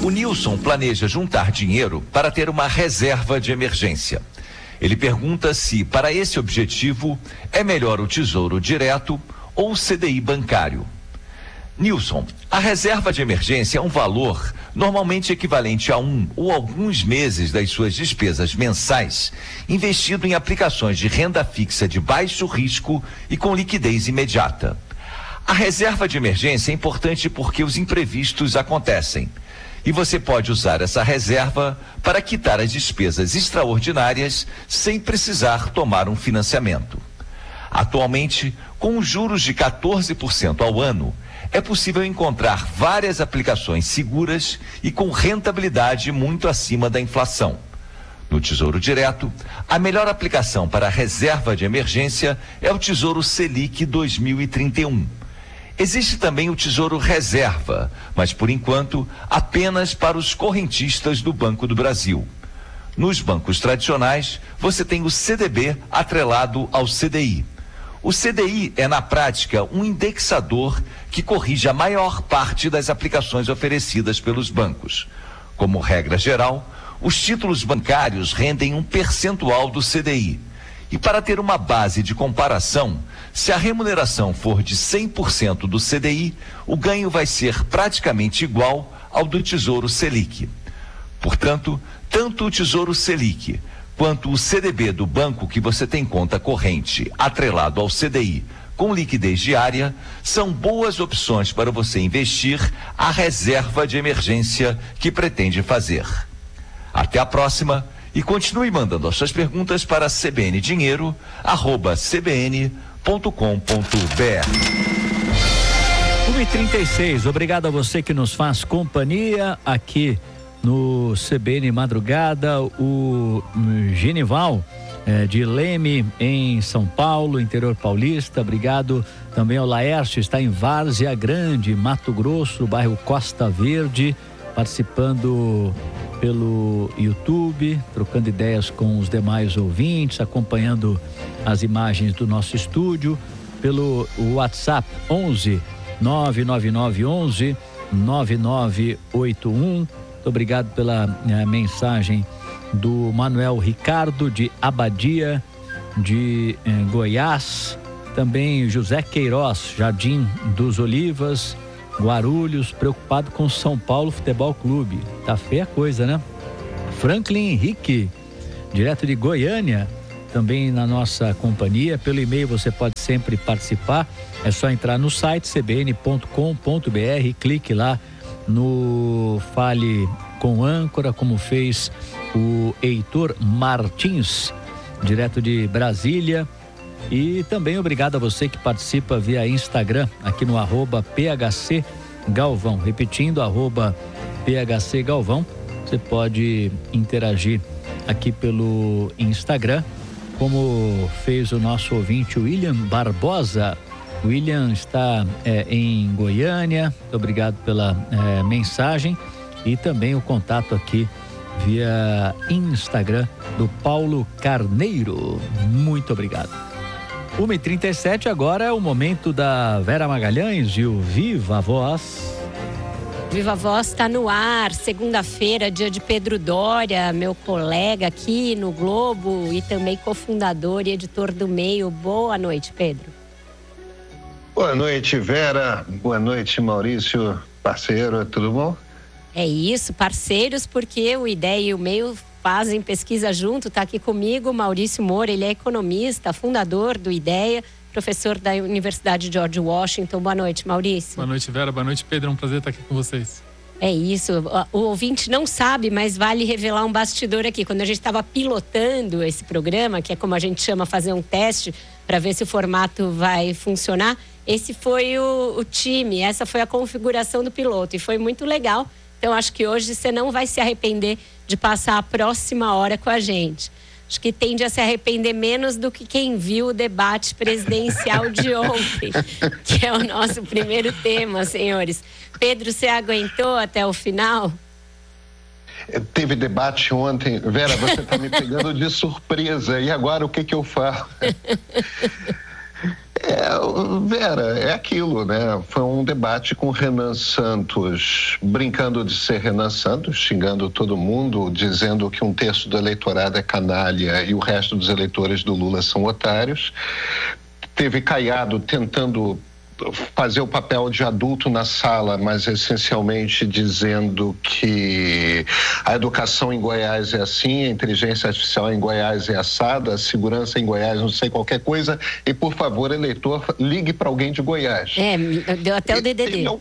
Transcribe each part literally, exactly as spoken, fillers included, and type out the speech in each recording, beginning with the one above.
O Nilson planeja juntar dinheiro para ter uma reserva de emergência. Ele pergunta se, para esse objetivo, é melhor o Tesouro Direto ou o C D I bancário. Nilson, a reserva de emergência é um valor normalmente equivalente a um ou alguns meses das suas despesas mensais, investido em aplicações de renda fixa de baixo risco e com liquidez imediata. A reserva de emergência é importante porque os imprevistos acontecem. E você pode usar essa reserva para quitar as despesas extraordinárias sem precisar tomar um financiamento. Atualmente, com os juros de quatorze por cento ao ano, é possível encontrar várias aplicações seguras e com rentabilidade muito acima da inflação. No Tesouro Direto, a melhor aplicação para a reserva de emergência é o Tesouro Selic dois mil e trinta e um. Existe também o Tesouro Reserva, mas por enquanto apenas para os correntistas do Banco do Brasil. Nos bancos tradicionais, você tem o C D B atrelado ao C D I. O C D I é, na prática, um indexador que corrige a maior parte das aplicações oferecidas pelos bancos. Como regra geral, os títulos bancários rendem um percentual do C D I. E para ter uma base de comparação, se a remuneração for de cem por cento do C D I, o ganho vai ser praticamente igual ao do Tesouro Selic. Portanto, tanto o Tesouro Selic quanto o C D B do banco que você tem conta corrente atrelado ao C D I com liquidez diária são boas opções para você investir a reserva de emergência que pretende fazer. Até a próxima e continue mandando as suas perguntas para cbndinheiro arroba cbn.com.br. uma e trinta e seis, obrigado a você que nos faz companhia aqui no C B N Madrugada. O Genival é, de Leme, em São Paulo, interior paulista, obrigado também ao Laércio, está em Várzea Grande, Mato Grosso, bairro Costa Verde, participando pelo YouTube, trocando ideias com os demais ouvintes, acompanhando as imagens do nosso estúdio, pelo WhatsApp onze nove nove nove onze nove nove oito um. Muito obrigado pela eh, mensagem do Manuel Ricardo de Abadia de eh, Goiás, também José Queiroz, Jardim dos Olivas, Guarulhos, preocupado com São Paulo Futebol Clube. Tá feia a coisa, né? Franklin Henrique, direto de Goiânia, também na nossa companhia. Pelo e-mail você pode sempre participar. É só entrar no site c b n ponto com ponto b r, clique lá no Fale com Âncora, como fez o Heitor Martins, direto de Brasília. E também obrigado a você que participa via Instagram, aqui no arroba P H C Galvão. Repetindo, arroba P H C Galvão. Você pode interagir aqui pelo Instagram, como fez o nosso ouvinte William Barbosa. William está é, em Goiânia. Muito obrigado pela é, mensagem e também o contato aqui via Instagram do Paulo Carneiro. Muito obrigado. uma e trinta e sete, agora é o momento da Vera Magalhães e o Viva a Voz. Viva a Voz está no ar, segunda-feira, dia de Pedro Dória, meu colega aqui no Globo e também cofundador e editor do Meio. Boa noite, Pedro. Boa noite, Vera. Boa noite, Maurício, parceiro, tudo bom? É isso, parceiros, porque o Ideia e o Meio fazem pesquisa junto. Está aqui comigo Maurício Moura, ele é economista, fundador do Ideia, professor da Universidade George Washington. Boa noite, Maurício. Boa noite, Vera. Boa noite, Pedro. É um prazer estar aqui com vocês. É isso. O ouvinte não sabe, mas vale revelar um bastidor aqui. Quando a gente estava pilotando esse programa, que é como a gente chama fazer um teste para ver se o formato vai funcionar, esse foi o, o time, essa foi a configuração do piloto e foi muito legal. Então, acho que hoje você não vai se arrepender de passar a próxima hora com a gente. Acho que tende a se arrepender menos do que quem viu o debate presidencial de ontem, que é o nosso primeiro tema, senhores. Pedro, você aguentou até o final? Teve debate ontem. Vera, você está me pegando de surpresa. E agora, o que que eu faço? É, Vera, é aquilo, né? Foi um debate com Renan Santos, brincando de ser Renan Santos, xingando todo mundo, dizendo que um terço do eleitorado é canalha e o resto dos eleitores do Lula são otários. Teve Caiado tentando fazer o papel de adulto na sala, mas essencialmente dizendo que a educação em Goiás é assim, a inteligência artificial em Goiás é assada, a segurança em Goiás não sei qualquer coisa, e por favor, eleitor, ligue para alguém de Goiás. É, deu até o D D D.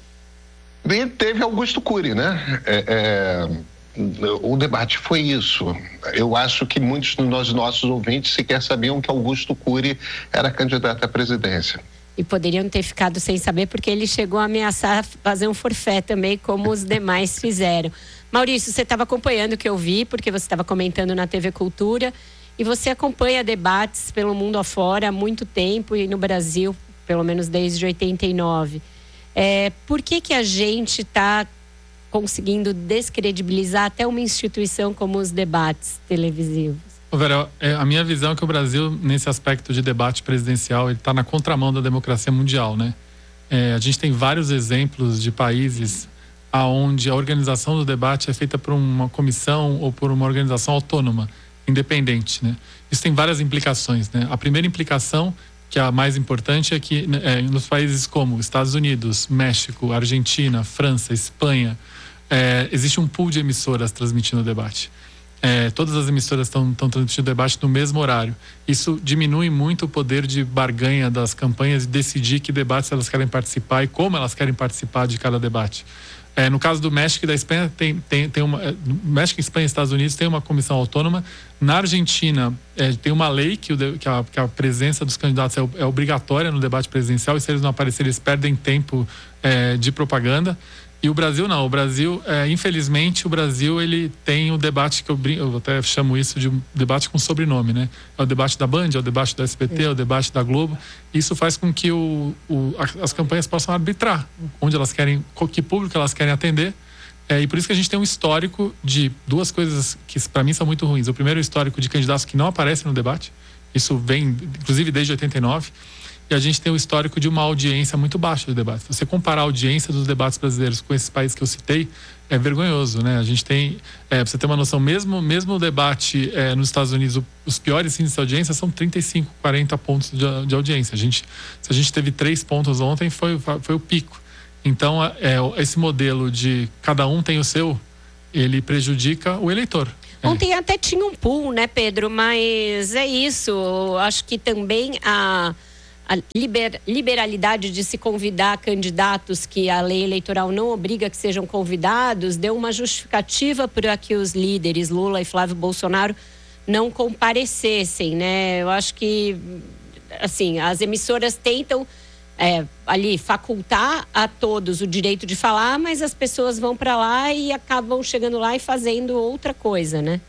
E, e teve Augusto Cury, né? É, é, o debate foi isso. Eu acho que muitos dos nossos ouvintes sequer sabiam que Augusto Cury era candidato à presidência. E poderiam ter ficado sem saber, porque ele chegou a ameaçar fazer um forfé também, como os demais fizeram. Maurício, você estava acompanhando o que eu vi, porque você estava comentando na T V Cultura, e você acompanha debates pelo mundo afora há muito tempo, e no Brasil, pelo menos desde oitenta e nove. É, por que que a gente está conseguindo descredibilizar até uma instituição como os debates televisivos? Ô Vera, a minha visão é que o Brasil, nesse aspecto de debate presidencial, ele está na contramão da democracia mundial, né? É, a gente tem vários exemplos de países onde a organização do debate é feita por uma comissão ou por uma organização autônoma, independente, né? Isso tem várias implicações, né? A primeira implicação, que é a mais importante, é que é, nos países como Estados Unidos, México, Argentina, França, Espanha, é, existe um pool de emissoras transmitindo o debate. É, todas as emissoras estão transmitindo o debate no mesmo horário. Isso diminui muito o poder de barganha das campanhas de decidir que debates elas querem participar e como elas querem participar de cada debate. É, no caso do México e da Espanha, tem, tem, tem uma, México, Espanha e Estados Unidos tem uma comissão autônoma. Na Argentina, é, tem uma lei que, o, que, a, que a presença dos candidatos é, é obrigatória no debate presidencial, e se eles não aparecerem, eles perdem tempo é, de propaganda. E o Brasil não, o Brasil, é, infelizmente, o Brasil ele tem o debate que eu, eu até chamo isso de um debate com sobrenome, né? É o debate da Band, é o debate do S B T, é o debate da Globo. Isso faz com que o, o, as campanhas possam arbitrar onde elas querem, que público elas querem atender. É, e por isso que a gente tem um histórico de duas coisas que para mim são muito ruins. O primeiro é o histórico de candidatos que não aparecem no debate. Isso vem, inclusive, desde oitenta e nove. E a gente tem o histórico de uma audiência muito baixa de debates. Se você comparar a audiência dos debates brasileiros com esses países que eu citei, é vergonhoso, né? A gente tem, é, pra você ter uma noção, mesmo, mesmo o debate é, nos Estados Unidos, o, os piores índices de audiência são trinta e cinco, quarenta pontos de, de audiência. A gente, se a gente teve três pontos ontem, foi, foi o pico. Então, é, esse modelo de cada um tem o seu, ele prejudica o eleitor. Ontem até tinha um pool, né, Pedro? Mas é isso. Acho que também a... a liber, liberalidade de se convidar candidatos que a lei eleitoral não obriga que sejam convidados, deu uma justificativa para que os líderes Lula e Flávio Bolsonaro não comparecessem, né? Eu acho que, assim, as emissoras tentam é, ali facultar a todos o direito de falar, mas as pessoas vão para lá e acabam chegando lá e fazendo outra coisa, né?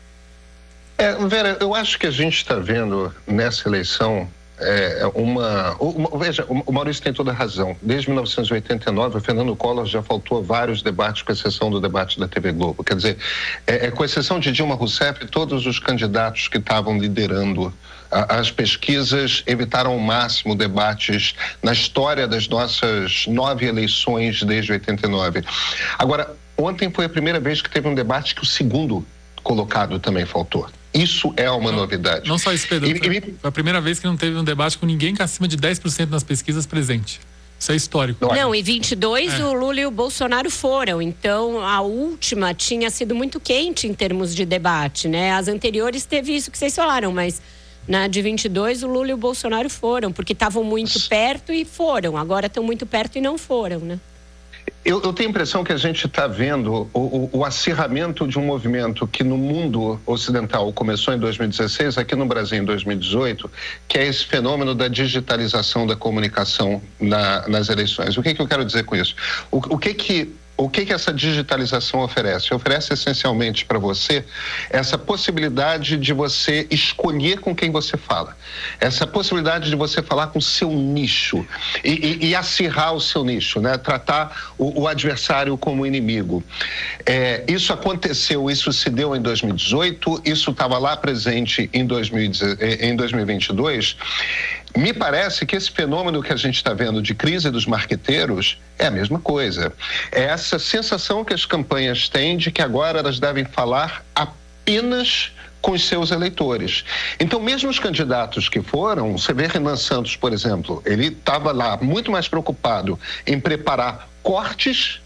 É, Vera, eu acho que a gente está vendo nessa eleição É uma, uma, veja, o Maurício tem toda a razão. Desde mil novecentos e oitenta e nove, o Fernando Collor já faltou vários debates, com exceção do debate da T V Globo. Quer dizer, é, é, com exceção de Dilma Rousseff, todos os candidatos que estavam liderando a, as pesquisas evitaram ao máximo debates na história das nossas nove eleições desde oitenta e nove. Agora, ontem foi a primeira vez que teve um debate que o segundo colocado também faltou. Isso é uma não, novidade. Não só isso, Pedro. E, foi, foi a primeira vez que não teve um debate com ninguém que acima de dez por cento nas pesquisas presente. Isso é histórico. Não, não, em vinte e dois é. o Lula e o Bolsonaro foram. Então, a última tinha sido muito quente em termos de debate, né? As anteriores teve isso que vocês falaram, mas na de vinte e dois o Lula e o Bolsonaro foram, porque estavam muito perto e foram. Agora estão muito perto e não foram, né? Eu, eu tenho a impressão que a gente está vendo o, o, o acirramento de um movimento que no mundo ocidental começou em dois mil e dezesseis, aqui no Brasil em dois mil e dezoito, que é esse fenômeno da digitalização da comunicação na, nas eleições. O que, que eu quero dizer com isso? O, o que que... O que que essa digitalização oferece? Oferece essencialmente para você essa possibilidade de você escolher com quem você fala. Essa possibilidade de você falar com o seu nicho e, e, e acirrar o seu nicho, né? Tratar o, o adversário como inimigo. É, isso aconteceu, isso se deu em dois mil e dezoito, isso estava lá presente em, dois mil e vinte e dois. Me parece que esse fenômeno que a gente está vendo de crise dos marqueteiros é a mesma coisa. É essa sensação que as campanhas têm de que agora elas devem falar apenas com os seus eleitores. Então, mesmo os candidatos que foram, você vê Renan Santos, por exemplo, ele estava lá muito mais preocupado em preparar cortes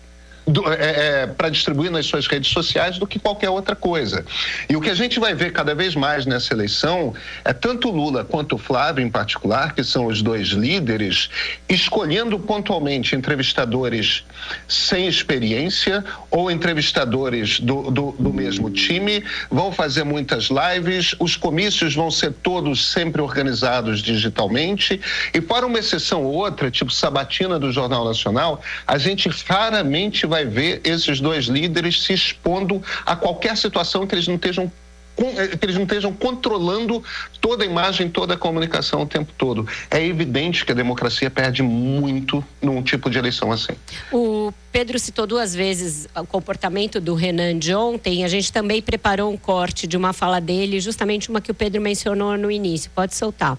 É, é, para distribuir nas suas redes sociais do que qualquer outra coisa. E o que a gente vai ver cada vez mais nessa eleição é tanto Lula quanto Flávio em particular, que são os dois líderes, escolhendo pontualmente entrevistadores sem experiência ou entrevistadores do, do, do mesmo time, vão fazer muitas lives, os comícios vão ser todos sempre organizados digitalmente, e para uma exceção ou outra, tipo sabatina do Jornal Nacional, a gente raramente vai vai ver esses dois líderes se expondo a qualquer situação que eles não estejam que eles não estejam controlando toda a imagem, toda a comunicação o tempo todo. É evidente que a democracia perde muito num tipo de eleição assim. O Pedro citou duas vezes o comportamento do Renan de ontem. A gente também preparou um corte de uma fala dele, justamente uma que o Pedro mencionou no início. Pode soltar.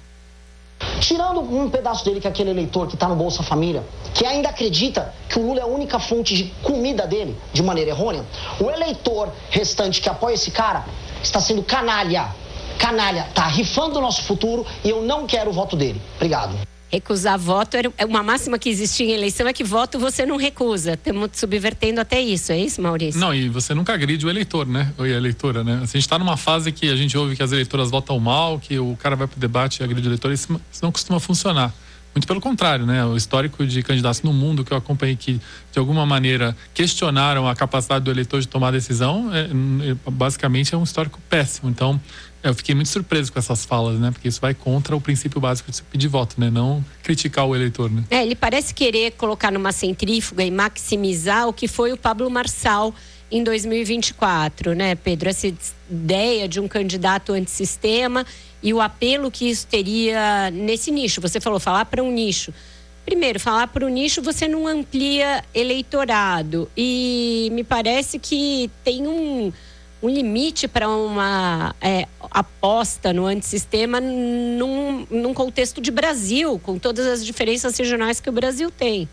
Tirando um pedaço dele, que é aquele eleitor que está no Bolsa Família, que ainda acredita que o Lula é a única fonte de comida dele, de maneira errônea, o eleitor restante que apoia esse cara está sendo canalha. Canalha, está rifando o nosso futuro e eu não quero o voto dele. Obrigado. Recusar voto era uma máxima que existia em eleição, é que voto você não recusa. Estamos subvertendo até isso, é isso, Maurício? Não, e você nunca agride o eleitor, né? Ou a eleitora, né? A gente está numa fase que a gente ouve que as eleitoras votam mal, que o cara vai pro debate e agride o eleitor, isso, isso não costuma funcionar. Muito pelo contrário, né? O histórico de candidatos no mundo que eu acompanhei que, de alguma maneira, questionaram a capacidade do eleitor de tomar decisão, é, é, basicamente é um histórico péssimo. Então, eu fiquei muito surpreso com essas falas, né? Porque isso vai contra o princípio básico de se pedir voto, né? Não criticar o eleitor, né? É, ele parece querer colocar numa centrífuga e maximizar o que foi o Pablo Marçal em dois mil e vinte e quatro, né, Pedro? Essa ideia de um candidato antissistema e o apelo que isso teria nesse nicho. Você falou, falar para um nicho. Primeiro, falar para o nicho, você não amplia eleitorado. E me parece que tem um, um limite para uma é, aposta no antissistema num, num contexto de Brasil, com todas as diferenças regionais que o Brasil tem.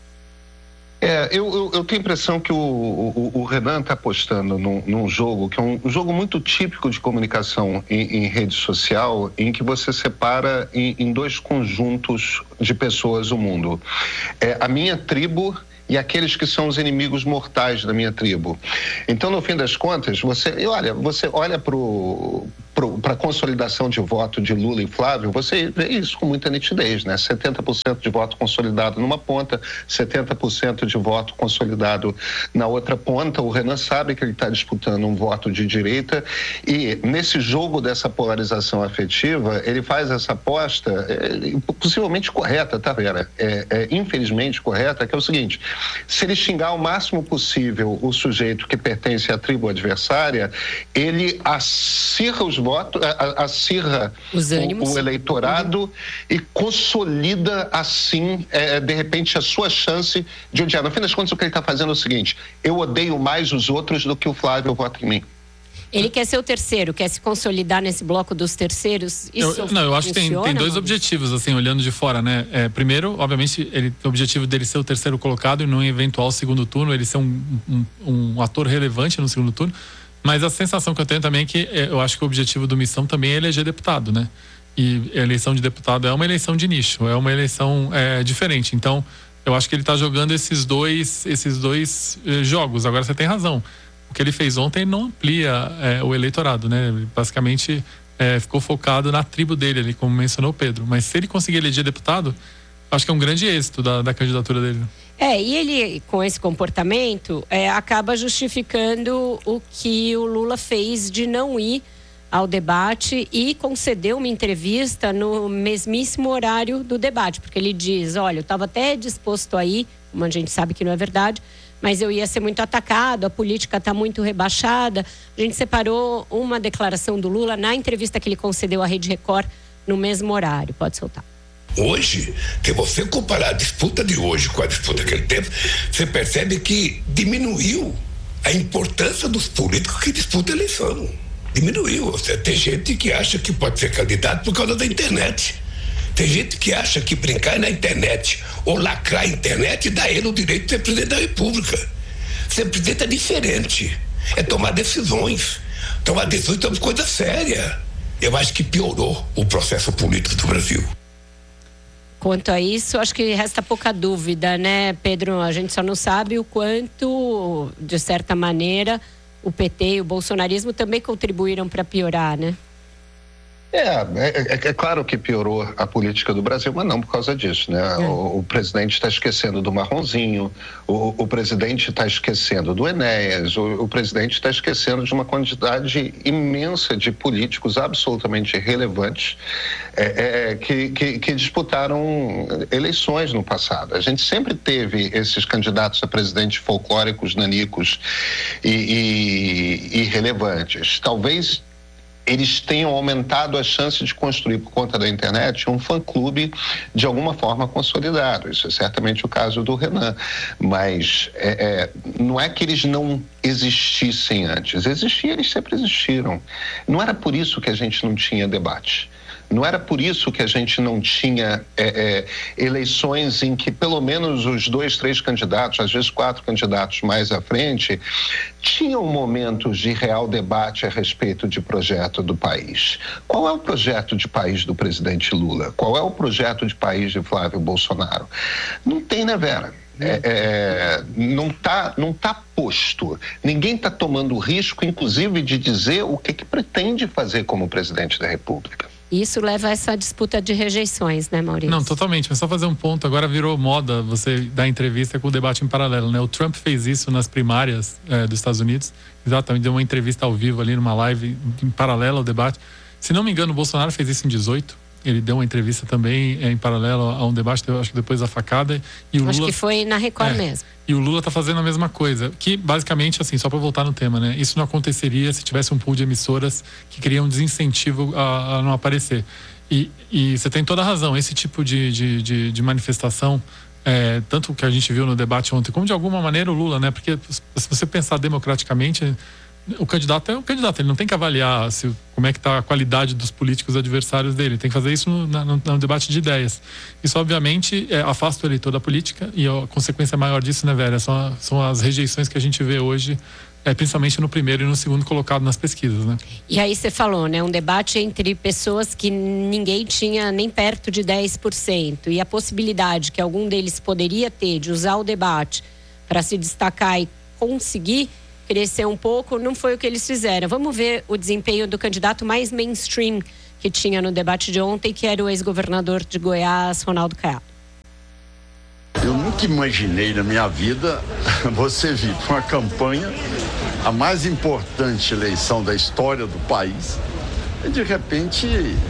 É, eu, eu, eu tenho a impressão que o, o, o Renan está apostando num, num jogo que é um, um jogo muito típico de comunicação em, em rede social, em que você separa em, em dois conjuntos de pessoas o mundo. É, a minha tribo e aqueles que são os inimigos mortais da minha tribo. Então, no fim das contas, você olha, você olha para a consolidação de voto de Lula e Flávio, você vê isso com muita nitidez, né? setenta por cento de voto consolidado numa ponta, setenta por cento de voto consolidado na outra ponta. O Renan sabe que ele está disputando um voto de direita e nesse jogo dessa polarização afetiva, ele faz essa aposta é, possivelmente correta, tá, Vera? É, é, infelizmente correta, que é o seguinte: se ele xingar o máximo possível o sujeito que pertence à tribo adversária, ele acirra os votos, acirra os ânimos, o, o eleitorado uhum. e consolida assim, é, de repente, a sua chance de odiar. No fim das contas, o que ele está fazendo é o seguinte: eu odeio mais os outros do que o Flávio vota em mim. Ele quer ser o terceiro, quer se consolidar nesse bloco dos terceiros? Isso eu, não, eu acho funciona, que tem, tem dois Maurício? objetivos, assim, olhando de fora, né? É, primeiro, obviamente, ele, o objetivo dele ser o terceiro colocado e num eventual segundo turno, ele ser um, um, um ator relevante no segundo turno. Mas a sensação que eu tenho também é que é, eu acho que o objetivo do Missão também é eleger deputado, né? E a eleição de deputado é uma eleição de nicho, é uma eleição é, diferente. Então, eu acho que ele está jogando esses dois, esses dois eh, jogos. Agora, você tem razão. O que ele fez ontem não amplia é, o eleitorado, né? Ele basicamente é, ficou focado na tribo dele ali, como mencionou o Pedro. Mas se ele conseguir eleger deputado, acho que é um grande êxito da, da candidatura dele. É, e ele, com esse comportamento, é, acaba justificando o que o Lula fez de não ir ao debate e concedeu uma entrevista no mesmíssimo horário do debate, porque ele diz, olha, eu estava até disposto a ir, como a gente sabe que não é verdade, mas eu ia ser muito atacado, a política está muito rebaixada. A gente separou uma declaração do Lula na entrevista que ele concedeu à Rede Record no mesmo horário. Pode soltar. Hoje, se você comparar a disputa de hoje com a disputa daquele tempo, você percebe que diminuiu a importância dos políticos que disputam a eleição. Diminuiu. Você tem gente que acha que pode ser candidato por causa da internet. Tem gente que acha que brincar na internet ou lacrar a internet dá ele o direito de ser presidente da República. Ser presidente é diferente. É tomar decisões. Tomar decisões é uma coisa séria. Eu acho que piorou o processo político do Brasil. Quanto a isso, acho que resta pouca dúvida, né, Pedro? A gente só não sabe o quanto, de certa maneira, o P T e o bolsonarismo também contribuíram para piorar, né? É, é, é claro que piorou a política do Brasil, mas não por causa disso, né? É. O, o presidente está esquecendo do Marronzinho, o, o presidente está esquecendo do Enéas, o, o presidente está esquecendo de uma quantidade imensa de políticos absolutamente relevantes é, é, que, que, que disputaram eleições no passado. A gente sempre teve esses candidatos a presidente folclóricos, nanicos e, e, e relevantes. Talvez eles tenham aumentado a chance de construir, por conta da internet, um fã-clube de alguma forma consolidado. Isso é certamente o caso do Renan. Mas é, é, não é que eles não existissem antes. Existiam, eles sempre existiram. Não era por isso que a gente não tinha debate. Não era por isso que a gente não tinha é, é, eleições em que pelo menos os dois, três candidatos, às vezes quatro candidatos mais à frente, tinham momentos de real debate a respeito de projeto do país. Qual é o projeto de país do presidente Lula? Qual é o projeto de país de Flávio Bolsonaro? Não tem, né, Vera? É, é, não está não tá posto. Ninguém está tomando o risco, inclusive, de dizer o que, que pretende fazer como presidente da República. Isso leva a essa disputa de rejeições, né, Maurício? Não, totalmente. Mas só fazer um ponto. Agora virou moda você dar entrevista com o debate em paralelo, né? O Trump fez isso nas primárias é, dos Estados Unidos. Exatamente, deu uma entrevista ao vivo ali numa live em paralelo ao debate. Se não me engano, o Bolsonaro fez isso em dezoito. Ele deu uma entrevista também é, em paralelo a um debate, acho que depois da facada. E o acho Lula, que foi na Record é, mesmo. E o Lula tá fazendo a mesma coisa. Que basicamente, assim, só para voltar no tema, né? Isso não aconteceria se tivesse um pool de emissoras que criam desincentivo a, a não aparecer. E, e você tem toda a razão. Esse tipo de, de, de, de manifestação, é, tanto que a gente viu no debate ontem, como de alguma maneira o Lula, né? Porque se você pensar democraticamente, o candidato é um candidato, ele não tem que avaliar se, como é que está a qualidade dos políticos adversários dele, tem que fazer isso no, no, no debate de ideias. Isso obviamente é, afasta o eleitor da política e a consequência maior disso, né, Vera, são, são as rejeições que a gente vê hoje, é, principalmente no primeiro e no segundo colocado nas pesquisas, né? E aí você falou, né, um debate entre pessoas que ninguém tinha nem perto de dez por cento e a possibilidade que algum deles poderia ter de usar o debate para se destacar e conseguir crescer um pouco, não foi o que eles fizeram. Vamos ver o desempenho do candidato mais mainstream que tinha no debate de ontem, que era o ex-governador de Goiás, Ronaldo Caiado. Eu nunca imaginei na minha vida você vir para uma campanha, a mais importante eleição da história do país, e de repente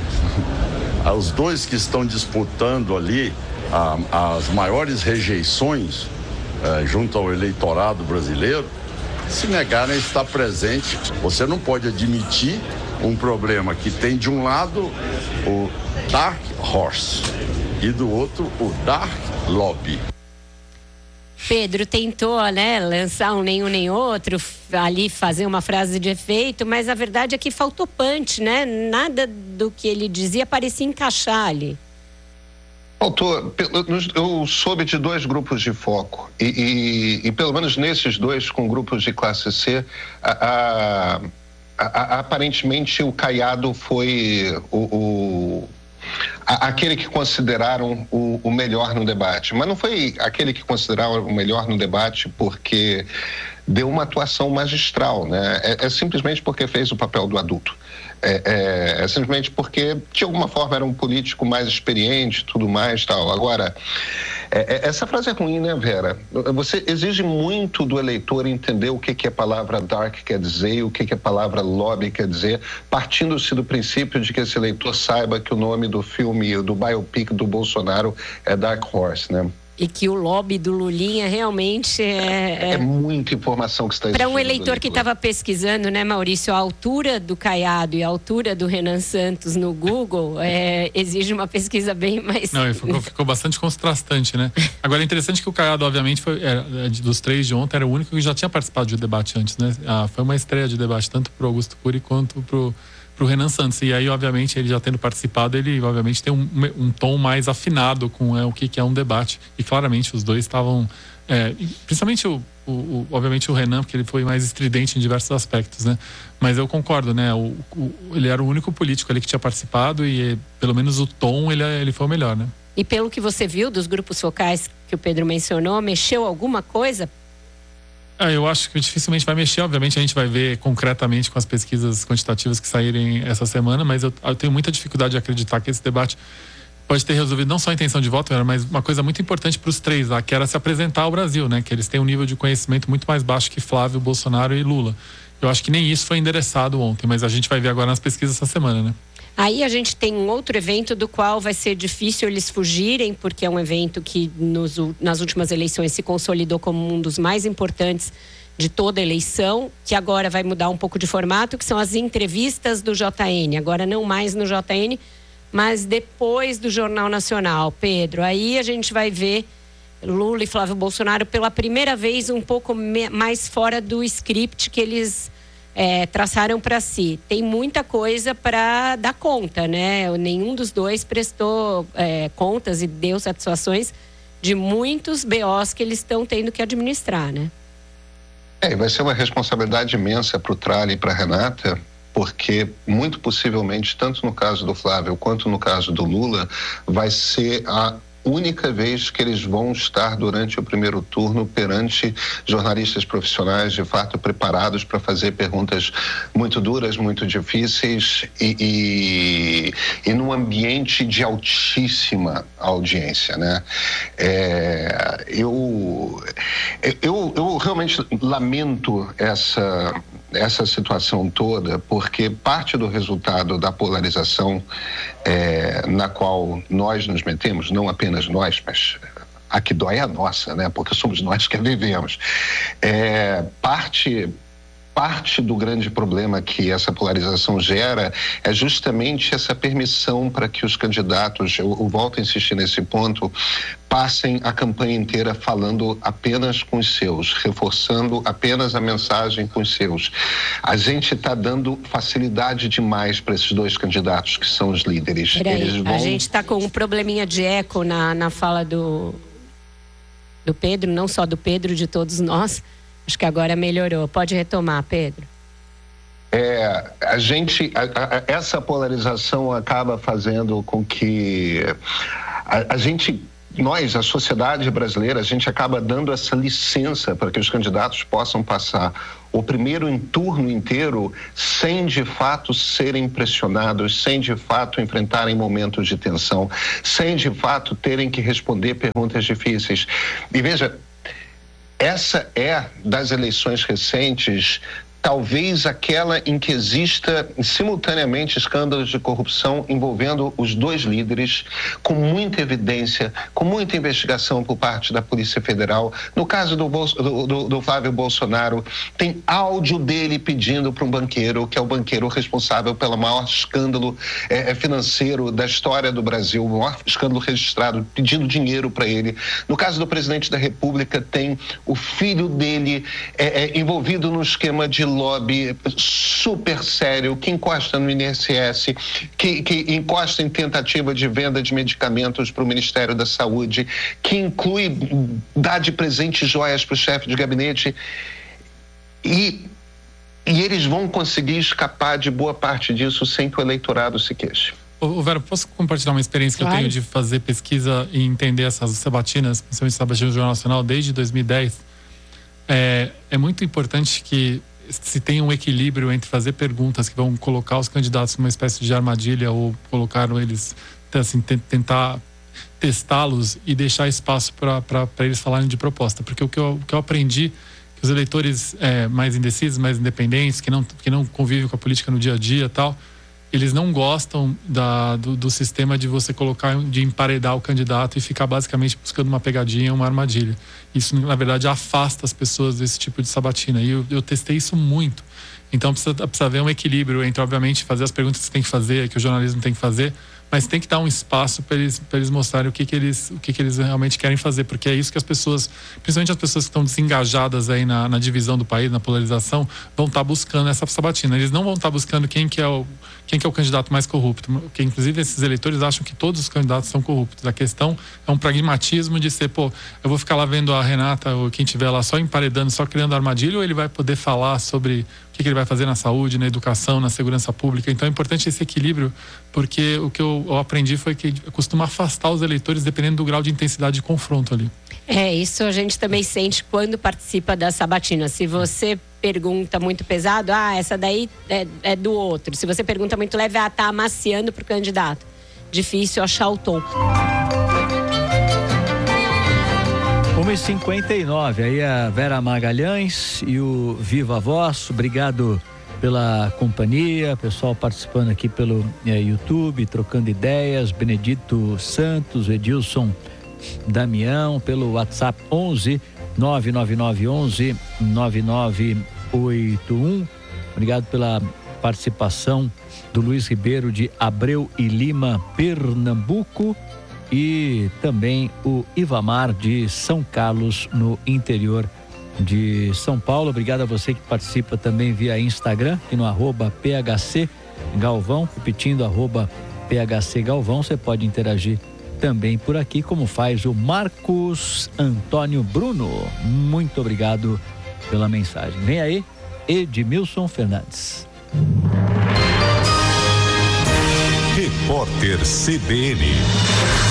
os dois que estão disputando ali a, as maiores rejeições eh, junto ao eleitorado brasileiro, se negarem a estar presente. Você não pode admitir um problema que tem de um lado o Dark Horse e do outro o Dark Lobby. Pedro tentou, né, lançar um nenhum nem outro, ali fazer uma frase de efeito, mas a verdade é que faltou punch, né? Nada do que ele dizia parecia encaixar ali. Faltou, eu soube de dois grupos de foco e, e, e pelo menos nesses dois, com grupos de classe C, a, a, a, a, aparentemente o Caiado foi o, o, a, aquele que consideraram o, o melhor no debate, mas não foi aquele que consideraram o melhor no debate porque deu uma atuação magistral, né? É, é simplesmente porque fez o papel do adulto. É, é, é simplesmente porque, de alguma forma, era um político mais experiente, tudo mais, tal. Agora, é, é, essa frase é ruim, né, Vera? Você exige muito do eleitor entender o que, que a palavra dark quer dizer e o que, que a palavra lobby quer dizer, partindo-se do princípio de que esse eleitor saiba que o nome do filme, do biopic do Bolsonaro é Dark Horse, né? E que o lobby do Lulinha realmente é... É, é muita informação que está para um eleitor que estava pesquisando, né, Maurício, a altura do Caiado e a altura do Renan Santos no Google é, exige uma pesquisa bem mais... Não, ficou, ficou bastante contrastante, né? Agora é interessante que o Caiado, obviamente, foi, é, dos três de ontem, era o único que já tinha participado de debate antes, né? Ah, foi uma estreia de debate, tanto para o Augusto Cury quanto para o para o Renan Santos. E aí, obviamente, ele já tendo participado, ele obviamente tem um, um tom mais afinado com é, o que, que é um debate. E claramente os dois estavam, é, principalmente o, o, o, obviamente o Renan, porque ele foi mais estridente em diversos aspectos, né? Mas eu concordo, né? O, o, ele era o único político ali que tinha participado e pelo menos o tom ele, ele foi o melhor, né? E pelo que você viu dos grupos focais que o Pedro mencionou, mexeu alguma coisa? Ah, eu acho que dificilmente vai mexer. Obviamente a gente vai ver concretamente com as pesquisas quantitativas que saírem essa semana, mas eu, eu tenho muita dificuldade de acreditar que esse debate pode ter resolvido não só a intenção de voto, mas uma coisa muito importante para os três lá, que era se apresentar ao Brasil, né? Que eles têm um nível de conhecimento muito mais baixo que Flávio, Bolsonaro e Lula. Eu acho que nem isso foi endereçado ontem, mas a gente vai ver agora nas pesquisas essa semana, né? Aí a gente tem um outro evento do qual vai ser difícil eles fugirem, porque é um evento que nos, nas últimas eleições se consolidou como um dos mais importantes de toda a eleição, que agora vai mudar um pouco de formato, que são as entrevistas do J N. Agora não mais no J N, mas depois do Jornal Nacional. Pedro, aí a gente vai ver Lula e Flávio Bolsonaro pela primeira vez um pouco mais fora do script que eles... É, traçaram para si. Tem muita coisa para dar conta, né? Nenhum dos dois prestou é, contas e deu satisfações de muitos B Os que eles estão tendo que administrar, né? É, vai ser uma responsabilidade imensa para o Tralli e para a Renata, porque muito possivelmente, tanto no caso do Flávio quanto no caso do Lula, vai ser a única vez que eles vão estar durante o primeiro turno perante jornalistas profissionais de fato preparados para fazer perguntas muito duras, muito difíceis e, e, e num ambiente de altíssima audiência, né? É, eu, eu, eu realmente lamento essa essa situação toda, porque parte do resultado da polarização é, na qual nós nos metemos, não apenas nós, mas a que dói é a nossa, né? Porque somos nós que a vivemos. É, parte... Parte do grande problema que essa polarização gera é justamente essa permissão para que os candidatos, eu, eu volto a insistir nesse ponto, passem a campanha inteira falando apenas com os seus, reforçando apenas a mensagem com os seus. A gente está dando facilidade demais para esses dois candidatos que são os líderes. Eles vão... A gente está com um probleminha de eco na, na fala do, do Pedro, não só do Pedro, de todos nós. Acho que agora melhorou. Pode retomar, Pedro. É, a gente, a, a, essa polarização acaba fazendo com que a, a gente, nós, a sociedade brasileira, a gente acaba dando essa licença para que os candidatos possam passar o primeiro turno inteiro sem de fato serem pressionados, sem de fato enfrentarem momentos de tensão, sem de fato terem que responder perguntas difíceis. E veja, essa é, das eleições recentes, talvez aquela em que exista simultaneamente escândalos de corrupção envolvendo os dois líderes, com muita evidência, com muita investigação por parte da Polícia Federal. No caso do, do, do, do Flávio Bolsonaro, tem áudio dele pedindo para um banqueiro, que é o banqueiro responsável pelo maior escândalo é, financeiro da história do Brasil, o maior escândalo registrado, pedindo dinheiro para ele. No caso do presidente da República, tem o filho dele é, é, envolvido no esquema de lobby super sério, que encosta no I N S S, que, que encosta em tentativa de venda de medicamentos para o Ministério da Saúde, que inclui dar de presente joias para o chefe de gabinete. E, e eles vão conseguir escapar de boa parte disso sem que o eleitorado se queixe. Ô, Vera, posso compartilhar uma experiência claro. que eu tenho de fazer pesquisa e entender essas sabatinas, principalmente sabatinas do Jornal Nacional, desde dois mil e dez? É, é muito importante que se tem um equilíbrio entre fazer perguntas que vão colocar os candidatos numa espécie de armadilha ou colocar eles, assim, tentar testá-los e deixar espaço para eles falarem de proposta. Porque o que eu, o que eu aprendi, que os eleitores é, mais indecisos, mais independentes, que não, que não convivem com a política no dia a dia e tal, eles não gostam da, do, do sistema de você colocar, de emparedar o candidato e ficar basicamente buscando uma pegadinha, uma armadilha. Isso, na verdade, afasta as pessoas desse tipo de sabatina. E eu, eu testei isso muito. Então, precisa, precisa haver um equilíbrio entre, obviamente, fazer as perguntas que você tem que fazer, que o jornalismo tem que fazer, mas tem que dar um espaço para eles, para eles mostrarem o que que eles, o que que eles realmente querem fazer, porque é isso que as pessoas, principalmente as pessoas que estão desengajadas aí na, na divisão do país, na polarização, vão estar tá buscando essa sabatina. Eles não vão estar tá buscando quem que é o quem que é o candidato mais corrupto, porque inclusive esses eleitores acham que todos os candidatos são corruptos. A questão é um pragmatismo de ser, pô, eu vou ficar lá vendo a Renata ou quem tiver lá só emparedando, só criando armadilha, ou ele vai poder falar sobre o que, que ele vai fazer na saúde, na educação, na segurança pública. Então é importante esse equilíbrio, porque o que eu, eu aprendi foi que costuma afastar os eleitores dependendo do grau de intensidade de confronto ali. É, isso a gente também sente quando participa da sabatina. Se você pergunta muito pesado, ah, essa daí é, é do outro. Se você pergunta muito leve, ah, tá amaciando pro candidato. Difícil achar o tom. uma e cinquenta e nove, aí a Vera Magalhães e o Viva Voz, obrigado pela companhia, pessoal participando aqui pelo é, YouTube, trocando ideias, Benedito Santos, Edilson Damião, pelo WhatsApp onze nove nove nove onze nove nove oito um. Obrigado pela participação do Luiz Ribeiro de Abreu e Lima, Pernambuco, e também o Ivamar de São Carlos, no interior de São Paulo. Obrigado a você que participa também via Instagram e no arroba P H C Galvão, repetindo arroba P H C Galvão. Você pode interagir também por aqui, como faz o Marcos Antônio Bruno. Muito obrigado pela mensagem. Vem aí, Edmilson Fernandes. Repórter C B N.